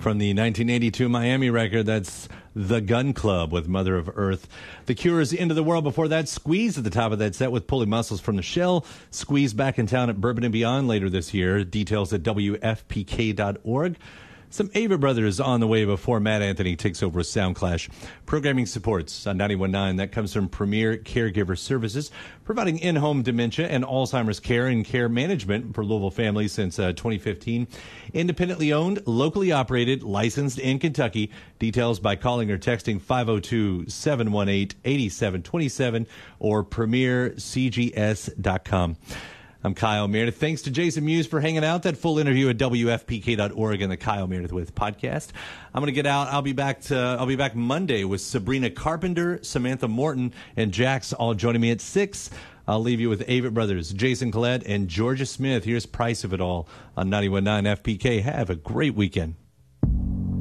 from the 1982 Miami record. That's The Gun Club with Mother of Earth. The Cure's Into the World. Before that, Squeeze at the top of that set with Pulling Muscles from the Shell. Squeeze back in town at Bourbon and Beyond later this year. Details at WFPK.org. Some Avett Brothers on the way before Matt Anthony takes over with Soundclash. Programming supports on 91.9. That comes from Premier Caregiver Services, providing in-home dementia and Alzheimer's care and care management for Louisville families since 2015. Independently owned, locally operated, licensed in Kentucky. Details by calling or texting 502-718-8727 or premiercgs.com. I'm Kyle Meredith. Thanks to Jason Mewes for hanging out. That full interview at WFPK.org and the Kyle Meredith with podcast. I'm going to get out. I'll be back Monday with Sabrina Carpenter, Samantha Morton, and Jax all joining me at 6. I'll leave you with Avett Brothers, Jason Collette, and Georgia Smith. Here's Price of It All on 91.9 FPK. Have a great weekend.